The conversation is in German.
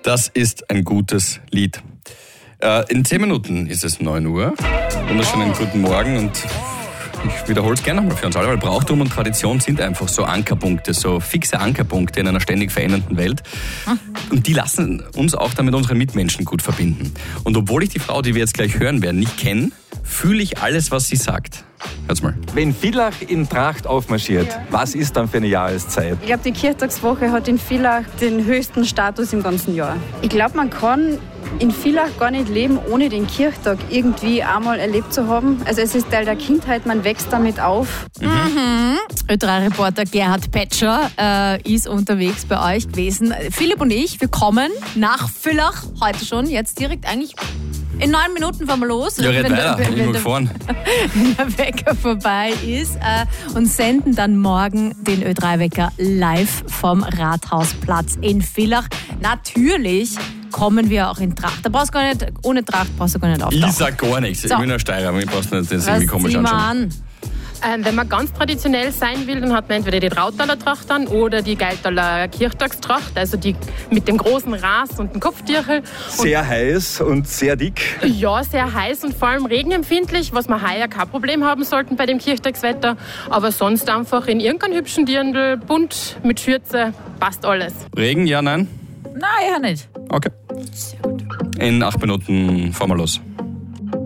Das ist ein gutes Lied. In 10 Minuten ist es 9 Uhr. Wunderschönen guten Morgen und ich wiederhole es gerne nochmal für uns alle, weil Brauchtum und Tradition sind einfach so Ankerpunkte, so fixe Ankerpunkte in einer ständig verändernden Welt. Und die lassen uns auch dann mit unseren Mitmenschen gut verbinden. Und obwohl ich die Frau, die wir jetzt gleich hören werden, nicht kenne, fühle ich alles, was sie sagt. Hört's mal. Wenn Villach in Tracht aufmarschiert, was ist dann für eine Jahreszeit? Ich glaube, die Kirchtagswoche hat in Villach den höchsten Status im ganzen Jahr. Ich glaube, man kann in Villach gar nicht leben, ohne den Kirchtag irgendwie einmal erlebt zu haben. Also es ist Teil der Kindheit, man wächst damit auf. Ö3-Reporter Gerhard Petscher ist unterwegs bei euch gewesen. Philipp und ich, wir kommen nach Villach heute schon, jetzt direkt eigentlich in 9 Minuten fahren wir los. Ja, red weiter, ich bin gefahren. Wenn der Wecker vorbei ist und senden dann morgen den Ö3-Wecker live vom Rathausplatz in Villach. Natürlich kommen wir auch in Tracht. Da brauchst du gar nicht, ohne Tracht brauchst du gar nicht auftauchen. Ich sag gar nichts. So. Ich bin ein Steirer, ich brauch's nicht das irgendwie komisch anschauen. Wenn man ganz traditionell sein will, dann hat man entweder die Trautaler Tracht an oder die Geitaler Kirchtagstracht, also die mit dem großen Ras und dem Kopftierchel. Sehr heiß und sehr dick. Ja, sehr heiß und vor allem regenempfindlich, was wir heuer kein Problem haben sollten bei dem Kirchtagswetter. Aber sonst einfach in irgendeinem hübschen Dirndl, bunt, mit Schürze, passt alles. Regen, ja, nein? Nein, ja nicht. Okay. In 8 Minuten fahren wir los.